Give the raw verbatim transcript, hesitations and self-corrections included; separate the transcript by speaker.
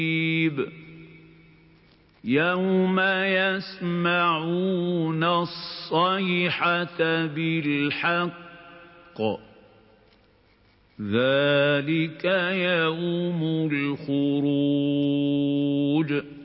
Speaker 1: يَوْمَ يَسْمَعُونَ الصَّيْحَةَ بِالْحَقِّ ۚ ذَٰلِكَ يَوْمُ الْخُرُوجِ